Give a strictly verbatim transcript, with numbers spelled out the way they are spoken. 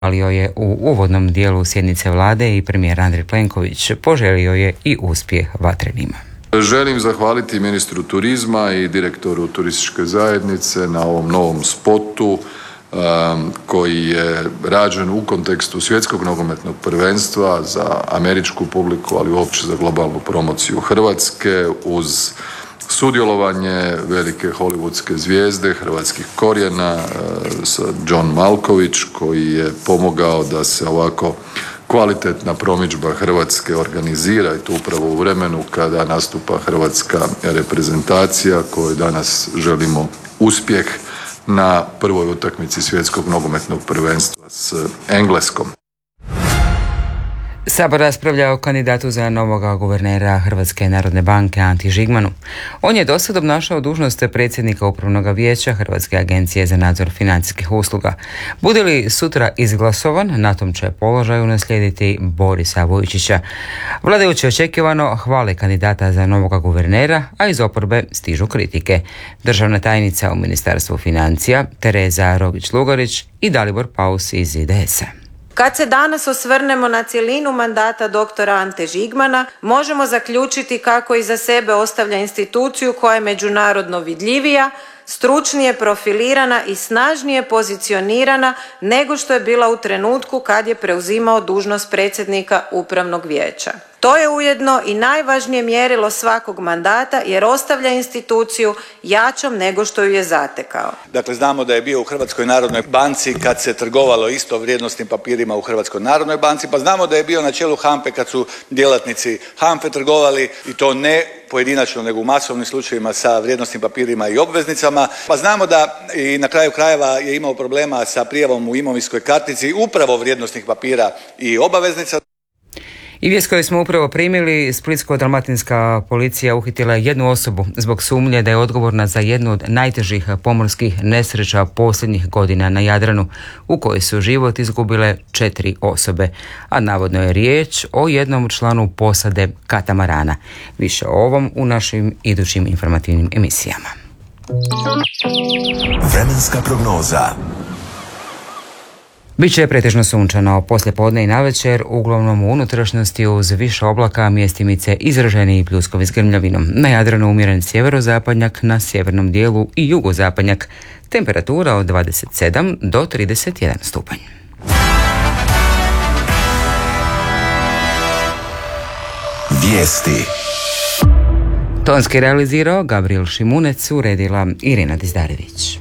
Zahvalio je u uvodnom dijelu sjednice vlade i premijer Andrej Plenković poželio je i uspjeh Vatrenima. Želim zahvaliti ministru turizma i direktoru turističke zajednice na ovom novom spotu um, koji je rađen u kontekstu svjetskog nogometnog prvenstva za američku publiku, ali uopće za globalnu promociju Hrvatske uz sudjelovanje velike hollywoodske zvijezde hrvatskih korijena sa John Malkovich koji je pomogao da se ovako kvalitetna promidžba Hrvatske organizira i to upravo u vremenu kada nastupa hrvatska reprezentacija kojoj danas želimo uspjeh na prvoj utakmici svjetskog nogometnog prvenstva s Engleskom. Sabor raspravlja o kandidatu za novoga guvernera Hrvatske narodne banke Anti Žigmanu. On je dosad obnašao dužnost predsjednika Upravnog vijeća Hrvatske agencije za nadzor financijskih usluga. Bude li sutra izglasovan, na tom će položaju naslijediti Borisa Vujčića. Vladajući očekivano hvale kandidata za novoga guvernera, a iz oporbe stižu kritike. Državna tajnica u Ministarstvu financija Tereza Rogić-Lugarić i Dalibor Paus iz I D S-a. Kad se danas osvrnemo na cjelinu mandata doktora Ante Žigmana, možemo zaključiti kako iza sebe ostavlja instituciju koja je međunarodno vidljivija, stručnije profilirana i snažnije pozicionirana nego što je bila u trenutku kad je preuzimao dužnost predsjednika Upravnog vijeća. To je ujedno i najvažnije mjerilo svakog mandata jer ostavlja instituciju jačom nego što ju je zatekao. Dakle, znamo da je bio u Hrvatskoj narodnoj banci kad se trgovalo isto vrijednosnim papirima u Hrvatskoj narodnoj banci, pa znamo da je bio na čelu HANFA-e kad su djelatnici HANFA-e trgovali i to ne pojedinačno nego u masovnim slučajevima sa vrijednosnim papirima i obveznicama. Pa znamo da i na kraju krajeva je imao problema sa prijavom u imovinskoj kartici upravo vrijednosnih papira i obaveznica. I vijest koju smo upravo primili, Splitsko-dalmatinska policija uhitila je jednu osobu zbog sumnje da je odgovorna za jednu od najtežih pomorskih nesreća posljednjih godina na Jadranu, u kojoj su život izgubile četiri osobe, a navodno je riječ o jednom članu posade katamarana. Više o ovom u našim idućim informativnim emisijama. Vremenska prognoza. Biće pretežno sunčano poslijepodne i navečer, uglavnom u unutrašnjosti uz više oblaka, mjestimice izraženi pljuskovi s grmljavinom. Na Jadranu umjeren sjeverozapadnjak, na sjevernom dijelu i jugozapadnjak. Temperatura od dvadeset sedam do trideset jedan stupanj. Vijesti. Tonski realizirao Gabriel Šimunec, uredila Irina Dizdarević.